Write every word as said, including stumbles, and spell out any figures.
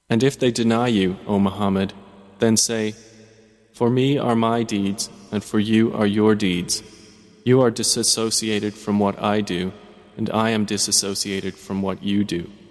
And if they deny you, O Muhammad, then say, for me are my deeds, and for you are your deeds. You are disassociated from what I do, and I am disassociated from what you do.